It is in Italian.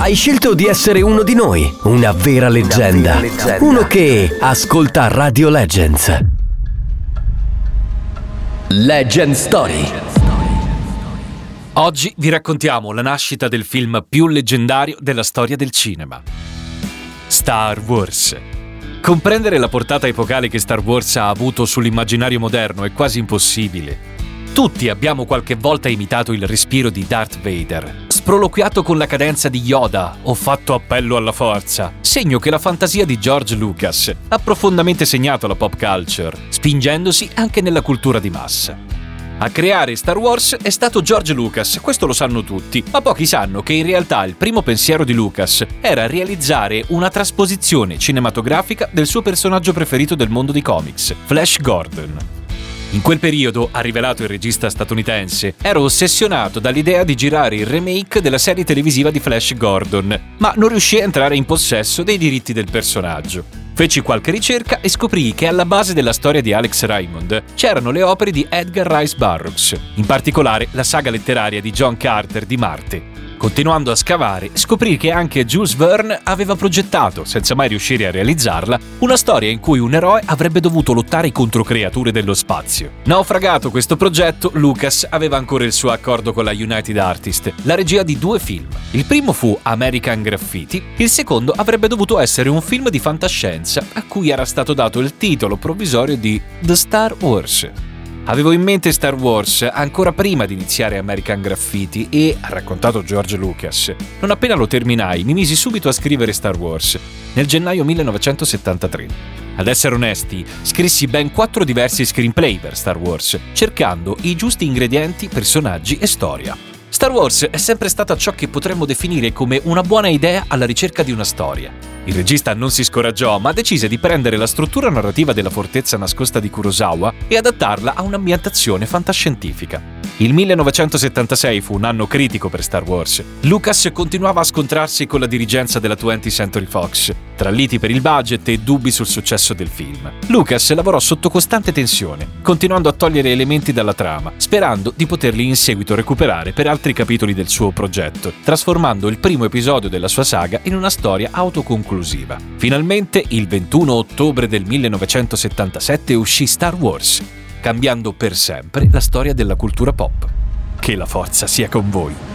Hai scelto di essere uno di noi, una vera leggenda. Uno che ascolta Radio Legends. Legend Story. Oggi vi raccontiamo la nascita del film più leggendario della storia del cinema. Star Wars. Comprendere la portata epocale che Star Wars ha avuto sull'immaginario moderno è quasi impossibile. Tutti abbiamo qualche volta imitato il respiro di Darth Vader, sproloquiato con la cadenza di Yoda o fatto appello alla forza, segno che la fantasia di George Lucas ha profondamente segnato la pop culture, spingendosi anche nella cultura di massa. A creare Star Wars è stato George Lucas, questo lo sanno tutti, ma pochi sanno che in realtà il primo pensiero di Lucas era realizzare una trasposizione cinematografica del suo personaggio preferito del mondo dei comics, Flash Gordon. In quel periodo, ha rivelato il regista statunitense, ero ossessionato dall'idea di girare il remake della serie televisiva di Flash Gordon, ma non riuscii a entrare in possesso dei diritti del personaggio. Feci qualche ricerca e scoprì che alla base della storia di Alex Raymond c'erano le opere di Edgar Rice Burroughs, in particolare la saga letteraria di John Carter di Marte. Continuando a scavare, scoprì che anche Jules Verne aveva progettato, senza mai riuscire a realizzarla, una storia in cui un eroe avrebbe dovuto lottare contro creature dello spazio. Naufragato questo progetto, Lucas aveva ancora il suo accordo con la United Artists, la regia di 2 film. Il primo fu American Graffiti, il secondo avrebbe dovuto essere un film di fantascienza a cui era stato dato il titolo provvisorio di The Star Wars. Avevo in mente Star Wars ancora prima di iniziare American Graffiti e, ha raccontato George Lucas, non appena lo terminai mi misi subito a scrivere Star Wars, nel gennaio 1973. Ad essere onesti, scrissi ben 4 diversi screenplay per Star Wars, cercando i giusti ingredienti, personaggi e storia. Star Wars è sempre stata ciò che potremmo definire come una buona idea alla ricerca di una storia. Il regista non si scoraggiò, ma decise di prendere la struttura narrativa della fortezza nascosta di Kurosawa e adattarla a un'ambientazione fantascientifica. Il 1976 fu un anno critico per Star Wars. Lucas continuava a scontrarsi con la dirigenza della 20th Century Fox, tra liti per il budget e dubbi sul successo del film. Lucas lavorò sotto costante tensione, continuando a togliere elementi dalla trama, sperando di poterli in seguito recuperare per altri capitoli del suo progetto, trasformando il primo episodio della sua saga in una storia autoconclusiva. Finalmente, il 21 ottobre del 1977 uscì Star Wars, cambiando per sempre la storia della cultura pop. Che la forza sia con voi!